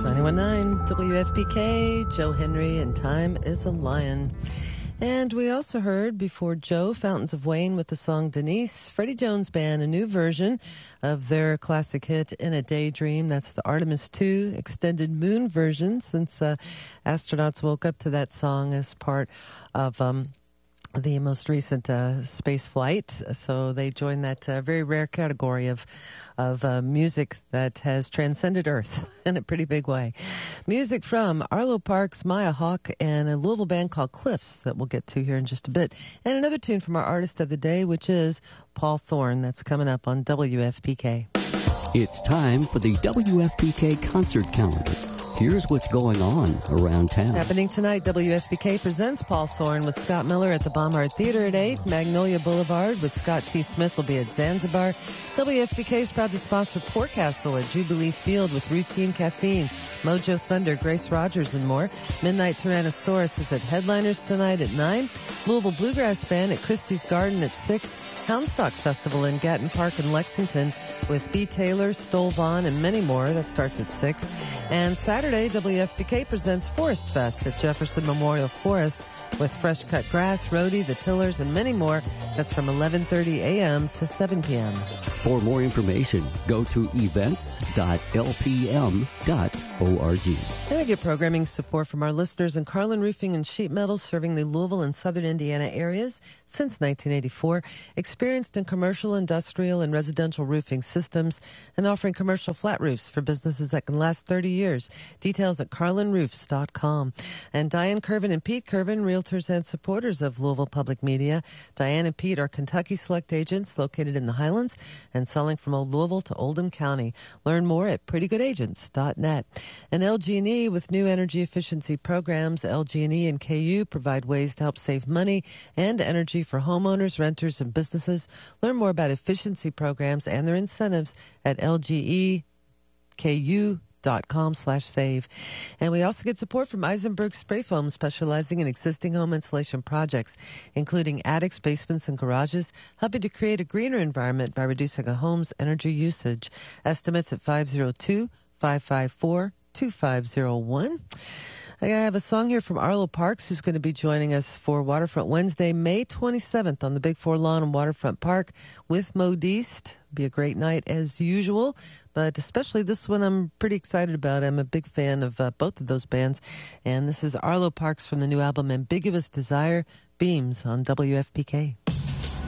91.9 WFPK, Joe Henry, and Time is a Lion. And we also heard before Joe, Fountains of Wayne with the song Denise, Freddie Jones Band, a new version of their classic hit In a Daydream. That's the Artemis II extended moon version, since astronauts woke up to that song as part of the most recent space flight. So they joined that very rare category of music that has transcended Earth in a pretty big way. Music from Arlo Parks, Maya Hawke, and a Louisville band called Cliffs that we'll get to here in just a bit. And another tune from our artist of the day, which is Paul Thorne. That's coming up on WFPK. It's time for the WFPK concert calendar. Here's what's going on around town. Happening tonight, WFPK presents Paul Thorne with Scott Miller at the Baumhart Theater at 8. Magnolia Boulevard with Scott T. Smith will be at Zanzibar. WFPK is proud to sponsor Port Castle at Jubilee Field with Routine Caffeine, Mojo Thunder, Grace Rogers, and more. Midnight Tyrannosaurus is at Headliners tonight at 9. Louisville Bluegrass Band at Christie's Garden at 6. Houndstock Festival in Gatton Park in Lexington with B. Taylor, Stoll Vaughn, and many more. That starts at 6. And Saturday, WFPK presents Forest Fest at Jefferson Memorial Forest with Fresh Cut Grass, Roadie, The Tillers, and many more. That's from 11:30 a.m. to 7 p.m. For more information, go to events.lpm.org. And we get programming support from our listeners in Carlin Roofing and Sheet Metal, serving the Louisville and southern Indiana areas since 1984. Experienced in commercial, industrial, and residential roofing systems, and offering commercial flat roofs for businesses that can last 30 years. Details at carlinroofs.com. And Diane Curvin and Pete Curvin, realtors and supporters of Louisville Public Media. Diane and Pete are Kentucky Select agents located in the Highlands and selling from Old Louisville to Oldham County. Learn more at prettygoodagents.net. And LG&E with new energy efficiency programs. LG&E and KU provide ways to help save money and energy for homeowners, renters, and businesses. Learn more about efficiency programs and their incentives at lgeku.com/save. And we also get support from Eisenberg Spray Foam, specializing in existing home insulation projects, including attics, basements, and garages, helping to create a greener environment by reducing a home's energy usage. Estimates at 502-554-2501. I have a song here from Arlo Parks, who's going to be joining us for Waterfront Wednesday, May 27th on the Big Four Lawn in Waterfront Park with Modiste. Be a great night as usual, but especially this one I'm pretty excited about. I'm a big fan of both of those bands. And this is Arlo Parks from the new album Ambiguous Desire, Beams on WFPK.